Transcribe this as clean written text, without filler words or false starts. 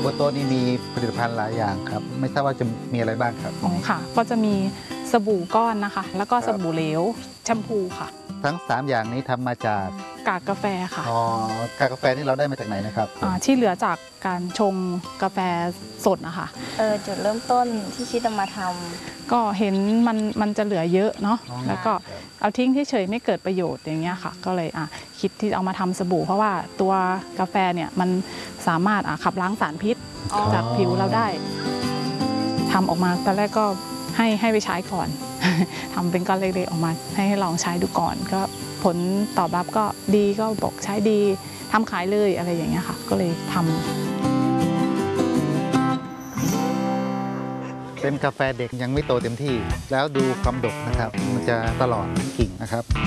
นโต๊ะนี่มีผลิตภัณฑ์หลายอย่างครับไม่ทราบว่าจะมีอะไรบ้างครับอ๋อค่ะก็จะมีสบู่ก้อนนะคะ แล้วก็สบู่เหลวแชมพูค่ะทั้ง3อย่างนี้ทำมาจากกากกาแฟค่ะกากาแฟนี่เราได้มาจากไหนนะครับที่เหลือจากการชงกาแฟสดนะคะจุดเริ่มต้นที่คิดจะมาทก็เห็นมันจะเหลือเยอะเนาะอ๋อแล้วก็เอาทิ้งเฉยๆไม่เกิดประโยชน์อย่างเงี้ยค่ะ ก็เลยคิดที่เอามาทำสบู่เพราะว่าตัวกาแฟเนี่ยมันสามารถขับล้างสารพิษจากผิวเราได้ทำออกมาตอนแรกก็ให้ไปใช้ก่อน ทำเป็นก้อนเล็กๆออกมาให้ลองใช้ดูก่อน ก็ผลตอบรับก็ดีก็บอกใช้ดีทำขายเลยอะไรอย่างเงี้ยค่ะ ก็เลยทำเป็นกาแฟเด็กยังไม่โตเต็มที่ แล้วดูความดกนะครับ มันจะตลอดกิ่งนะครับ